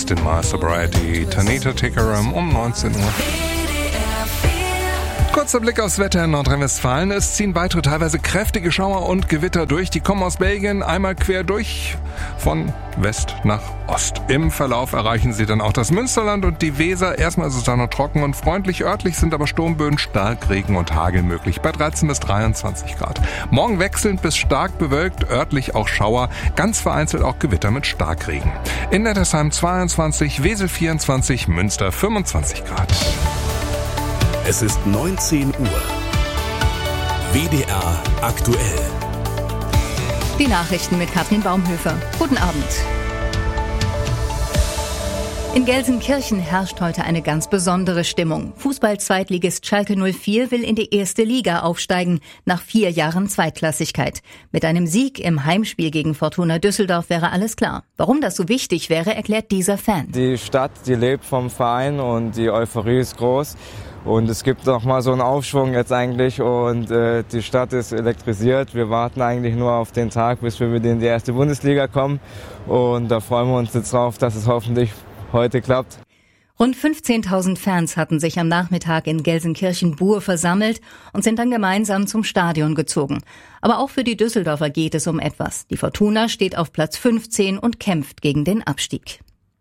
Justin Miles Sobriety, Tanita Tikaram um 19 Uhr. Kurzer Blick aufs Wetter in Nordrhein-Westfalen. Es ziehen weitere teilweise kräftige Schauer und Gewitter durch. Die kommen aus Belgien einmal quer durch von West nach Ost. Im Verlauf erreichen sie dann auch das Münsterland und die Weser. Erstmal ist es da noch trocken und freundlich. Örtlich sind aber Sturmböen, Starkregen und Hagel möglich bei 13 bis 23 Grad. Morgen wechselnd bis stark bewölkt, örtlich auch Schauer, ganz vereinzelt auch Gewitter mit Starkregen. In Nettersheim 22, Wesel 24, Münster 25 Grad. Es ist 19 Uhr. WDR aktuell. Die Nachrichten mit Katrin Baumhöfer. Guten Abend. In Gelsenkirchen herrscht heute eine ganz besondere Stimmung. Fußball-Zweitligist Schalke 04 will in die erste Liga aufsteigen, nach 4 Jahren Zweitklassigkeit. Mit einem Sieg im Heimspiel gegen Fortuna Düsseldorf wäre alles klar. Warum das so wichtig wäre, erklärt dieser Fan. Die Stadt, die lebt vom Verein und die Euphorie ist groß. Und es gibt noch mal so einen Aufschwung jetzt eigentlich und die Stadt ist elektrisiert. Wir warten eigentlich nur auf den Tag, bis wir wieder in die erste Bundesliga kommen. Und da freuen wir uns jetzt drauf, dass es hoffentlich heute klappt. Rund 15.000 Fans hatten sich am Nachmittag in Gelsenkirchen-Bur versammelt und sind dann gemeinsam zum Stadion gezogen. Aber auch für die Düsseldorfer geht es um etwas. Die Fortuna steht auf Platz 15 und kämpft gegen den Abstieg.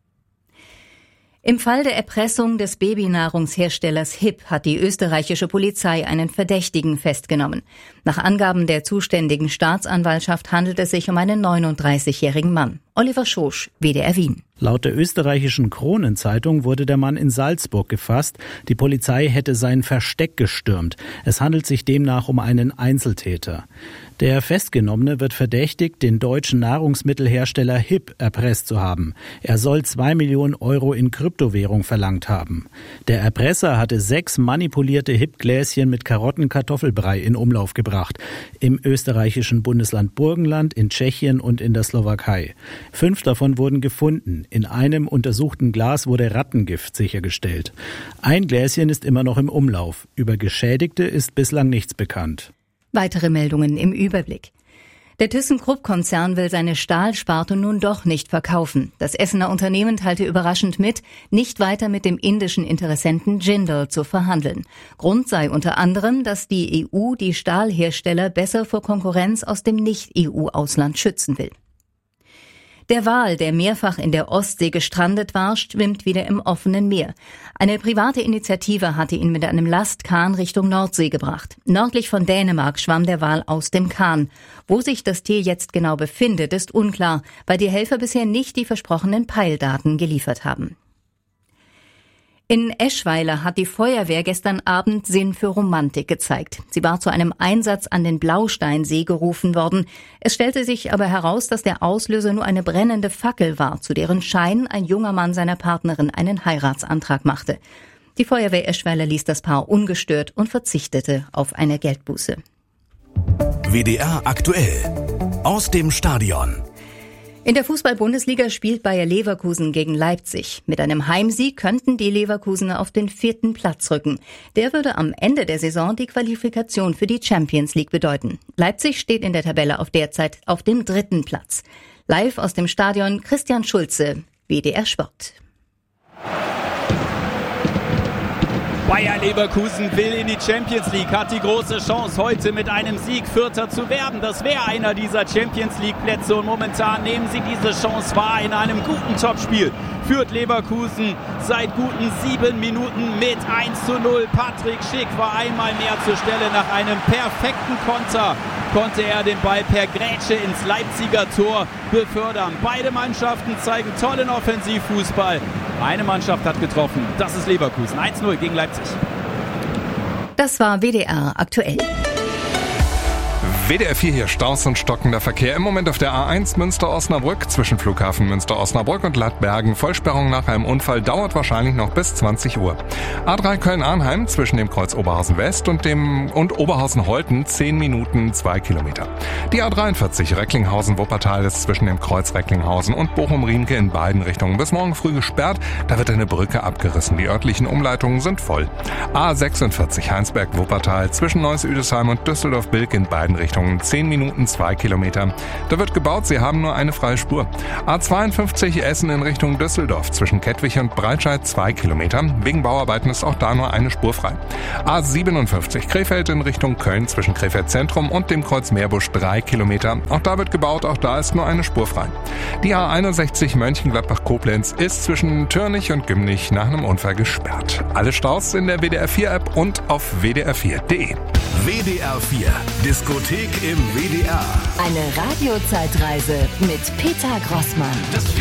Im Fall der Erpressung des Babynahrungsherstellers HiP hat die österreichische Polizei einen Verdächtigen festgenommen. Nach Angaben der zuständigen Staatsanwaltschaft handelt es sich um einen 39-jährigen Mann. Oliver Schosch, WDR Wien. Laut der österreichischen Kronenzeitung wurde der Mann in Salzburg gefasst. Die Polizei hätte sein Versteck gestürmt. Es handelt sich demnach um einen Einzeltäter. Der Festgenommene wird verdächtigt, den deutschen Nahrungsmittelhersteller HiP erpresst zu haben. Er soll 2 Millionen Euro in Kryptowährung verlangt haben. Der Erpresser hatte 6 manipulierte HiP-Gläschen mit Karottenkartoffelbrei in Umlauf gebracht. Im österreichischen Bundesland Burgenland, in Tschechien und in der Slowakei. 5 davon wurden gefunden. In einem untersuchten Glas wurde Rattengift sichergestellt. Ein Gläschen ist immer noch im Umlauf. Über Geschädigte ist bislang nichts bekannt. Weitere Meldungen im Überblick. Der ThyssenKrupp-Konzern will seine Stahlsparte nun doch nicht verkaufen. Das Essener Unternehmen teilte überraschend mit, nicht weiter mit dem indischen Interessenten Jindal zu verhandeln. Grund sei unter anderem, dass die EU die Stahlhersteller besser vor Konkurrenz aus dem Nicht-EU-Ausland schützen will. Der Wal, der mehrfach in der Ostsee gestrandet war, schwimmt wieder im offenen Meer. Eine private Initiative hatte ihn mit einem Lastkahn Richtung Nordsee gebracht. Nördlich von Dänemark schwamm der Wal aus dem Kahn. Wo sich das Tier jetzt genau befindet, ist unklar, weil die Helfer bisher nicht die versprochenen Peildaten geliefert haben. In Eschweiler hat die Feuerwehr gestern Abend Sinn für Romantik gezeigt. Sie war zu einem Einsatz an den Blausteinsee gerufen worden. Es stellte sich aber heraus, dass der Auslöser nur eine brennende Fackel war, zu deren Schein ein junger Mann seiner Partnerin einen Heiratsantrag machte. Die Feuerwehr Eschweiler ließ das Paar ungestört und verzichtete auf eine Geldbuße. WDR aktuell. Aus dem Stadion. In der Fußball-Bundesliga spielt Bayer Leverkusen gegen Leipzig. Mit einem Heimsieg könnten die Leverkusener auf den 4. Platz rücken. Der würde am Ende der Saison die Qualifikation für die Champions League bedeuten. Leipzig steht in der Tabelle derzeit auf dem 3. Platz. Live aus dem Stadion Christian Schulze, WDR Sport. Bayer Leverkusen will in die Champions League, hat die große Chance, heute mit einem Sieg Vierter zu werden. Das wäre einer dieser Champions League Plätze und momentan nehmen sie diese Chance wahr in einem guten Topspiel. Führt Leverkusen seit guten 7 Minuten mit 1:0. Patrick Schick war einmal mehr zur Stelle. Nach einem perfekten Konter konnte er den Ball per Grätsche ins Leipziger Tor befördern. Beide Mannschaften zeigen tollen Offensivfußball. Eine Mannschaft hat getroffen, das ist Leverkusen. 1:0 gegen Leipzig. Das war WDR aktuell. WDR 4 hier, Staus und stockender Verkehr. Im Moment auf der A1 Münster-Osnabrück zwischen Flughafen Münster-Osnabrück und Lattbergen. Vollsperrung nach einem Unfall dauert wahrscheinlich noch bis 20 Uhr. A3 Köln-Arnheim zwischen dem Kreuz Oberhausen-West und Oberhausen-Holten 10 Minuten 2 Kilometer. Die A43 Recklinghausen-Wuppertal ist zwischen dem Kreuz Recklinghausen und Bochum-Riemke in beiden Richtungen bis morgen früh gesperrt. Da wird eine Brücke abgerissen. Die örtlichen Umleitungen sind voll. A46 Heinsberg-Wuppertal zwischen Neuss-Üdesheim und Düsseldorf-Bilk in beiden Richtungen Richtung 10 Minuten 2 Kilometer. Da wird gebaut, sie haben nur eine freie Spur. A52 Essen in Richtung Düsseldorf zwischen Kettwig und Breitscheid 2 Kilometer. Wegen Bauarbeiten ist auch da nur eine Spur frei. A57 Krefeld in Richtung Köln zwischen Krefeld Zentrum und dem Kreuz Meerbusch 3 Kilometer. Auch da wird gebaut, auch da ist nur eine Spur frei. Die A61 Mönchengladbach-Koblenz ist zwischen Türnich und Gümnich nach einem Unfall gesperrt. Alle Staus in der WDR 4-App und auf wdr4.de. WDR 4 Diskothek im WDR. Eine Radiozeitreise mit Peter Grossmann.